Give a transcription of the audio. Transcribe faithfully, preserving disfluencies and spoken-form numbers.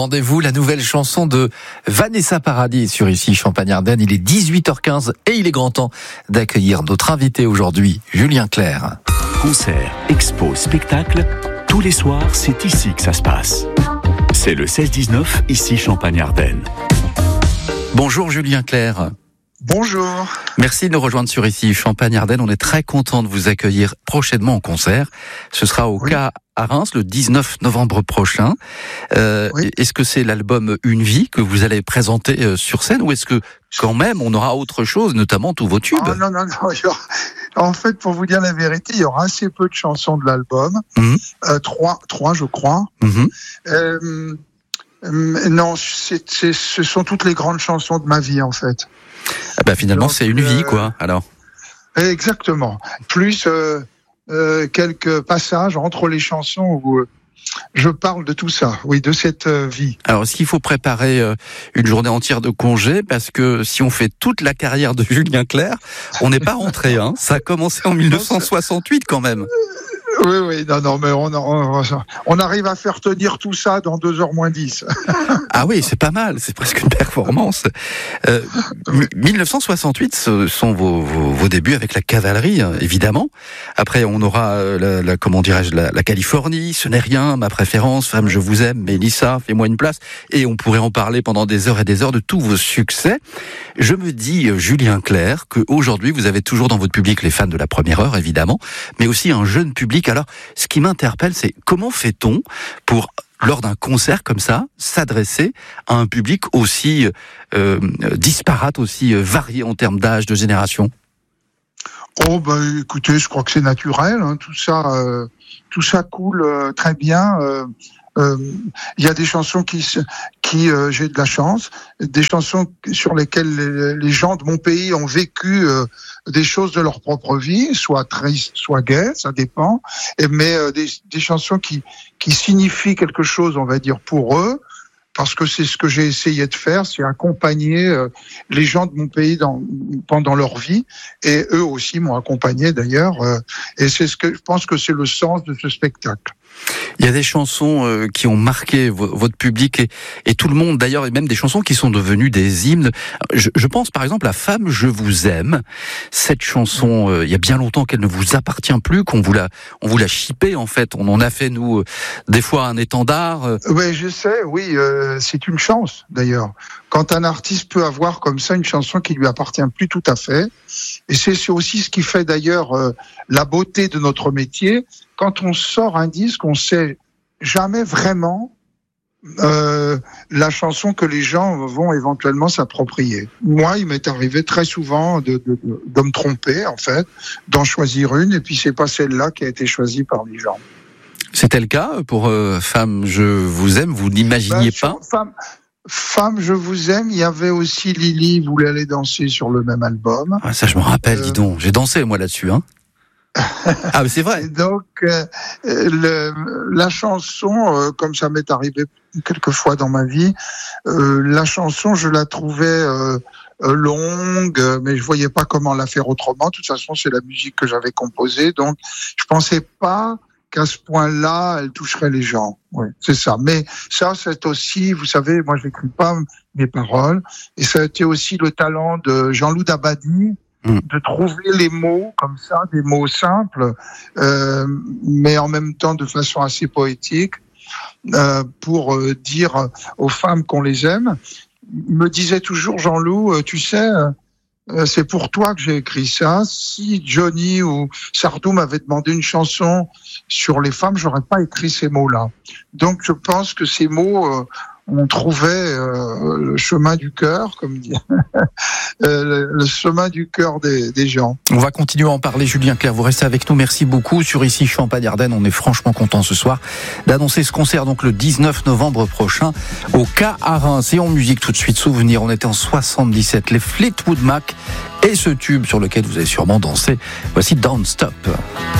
rendez-vous, la nouvelle chanson de Vanessa Paradis sur ici Champagne-Ardenne. Il est dix-huit heures quinze et il est grand temps d'accueillir notre invité aujourd'hui, Julien Clerc. Concert, expo, spectacle, tous les soirs, c'est ici que ça se passe. C'est le seize dix-neuf, ici Champagne-Ardenne. Bonjour Julien Clerc. Bonjour. Merci de nous rejoindre sur ici Champagne-Ardenne. On est très content de vous accueillir prochainement en concert. Ce sera au oui. K à Reims le dix-neuf novembre prochain. Euh, oui. Est-ce que c'est l'album Une vie que vous allez présenter sur scène ou est-ce que quand même on aura autre chose, notamment tous vos tubes? Oh, non, non, non. En fait, pour vous dire la vérité, il y aura assez peu de chansons de l'album. Mmh. Euh, trois, trois, je crois. Mmh. Euh, euh, non, c'est, c'est, ce sont toutes les grandes chansons de ma vie, en fait. Ah bah finalement, donc, c'est une vie, quoi, alors. Exactement. Plus euh, euh, quelques passages entre les chansons où euh, je parle de tout ça, oui, de cette euh, vie. Alors, est-ce qu'il faut préparer euh, une journée entière de congé? Parce que si on fait toute la carrière de Julien Clerc, on n'est pas rentré, hein. Ça a commencé en dix-neuf cent soixante-huit, quand même. Oui, oui, non, non, mais on, on, on arrive à faire tenir tout ça dans deux heures moins dix. Ah oui, c'est pas mal, c'est presque une performance. Euh, dix-neuf cent soixante-huit, ce sont vos, vos, vos débuts avec la cavalerie, évidemment. Après, on aura, la, la, comment dirais-je, la, la Californie, Ce n'est rien, Ma préférence, Femme, je vous aime, Mélissa, Fais-moi une place. Et on pourrait en parler pendant des heures et des heures de tous vos succès. Je me dis, Julien Clerc, qu'aujourd'hui, vous avez toujours dans votre public les fans de la première heure, évidemment, mais aussi un jeune public. Alors, ce qui m'interpelle, c'est comment fait-on pour, lors d'un concert comme ça, s'adresser à un public aussi euh, disparate, aussi varié en termes d'âge, de génération? Oh, bah, écoutez, je crois que c'est naturel. Hein, tout ça, euh, tout ça coule euh, très bien. Euh, euh, y a des chansons qui, qui euh, j'ai de la chance, des chansons sur lesquelles les, les gens de mon pays ont vécu euh, des choses de leur propre vie, soit tristes, soit gaies, ça dépend. Et mais euh, des, des chansons qui qui signifient quelque chose, on va dire, pour eux. Parce que c'est ce que j'ai essayé de faire, c'est accompagner euh, les gens de mon pays dans, pendant leur vie, et eux aussi m'ont accompagné d'ailleurs, euh, et c'est ce que je pense que c'est le sens de ce spectacle. Il y a des chansons euh, qui ont marqué v- votre public et, et tout le monde d'ailleurs, et même des chansons qui sont devenues des hymnes. Je, je pense par exemple à Femme, je vous aime. Cette chanson, euh, il y a bien longtemps qu'elle ne vous appartient plus, qu'on vous l'a, on vous l'a chippée en fait. On en a fait nous euh, des fois un étendard. Euh. Oui, je sais. Oui, euh, c'est une chance d'ailleurs. Quand un artiste peut avoir comme ça une chanson qui lui appartient plus tout à fait, et c'est, c'est aussi ce qui fait d'ailleurs euh, la beauté de notre métier. Quand on sort un disque, on sait jamais vraiment euh, la chanson que les gens vont éventuellement s'approprier. Moi, il m'est arrivé très souvent de, de, de, de me tromper, en fait, d'en choisir une, et puis c'est pas celle-là qui a été choisie par les gens. C'était le cas pour euh, Femme, je vous aime, vous n'imaginiez ben, pas Femme, Femme, je vous aime, il y avait aussi Lily voulait aller danser sur le même album. Ah, ça, je me rappelle, euh... dis donc. J'ai dansé, moi, là-dessus, hein. Ah, mais c'est vrai. Et donc, euh, le, la chanson, euh, comme ça m'est arrivé quelques fois dans ma vie, euh, la chanson, je la trouvais euh, euh, longue, mais je voyais pas comment la faire autrement. De toute façon, c'est la musique que j'avais composée, donc je pensais pas qu'à ce point-là, elle toucherait les gens. Oui, c'est ça. Mais ça, c'est aussi, vous savez, moi, je n'écris pas mes paroles, et ça a été aussi le talent de Jean-Loup Dabadi, de trouver les mots comme ça, des mots simples, euh, mais en même temps de façon assez poétique, euh, pour euh, dire aux femmes qu'on les aime. Il me disait toujours, Jean-Loup, euh, tu sais, euh, c'est pour toi que j'ai écrit ça. Si Johnny ou Sardou m'avaient demandé une chanson sur les femmes, j'aurais pas écrit ces mots-là. Donc je pense que ces mots... Euh, on trouvait euh, le chemin du cœur, comme dit, euh, le chemin du cœur des, des gens. On va continuer à en parler, Julien Clerc. Vous restez avec nous. Merci beaucoup. Sur ici Champagne-Ardenne, on est franchement content ce soir d'annoncer ce concert donc le dix-neuf novembre prochain au K à Reims. Et en musique tout de suite, souvenir, on était en soixante-dix-sept, les Fleetwood Mac et ce tube sur lequel vous avez sûrement dansé. Voici Don't Stop.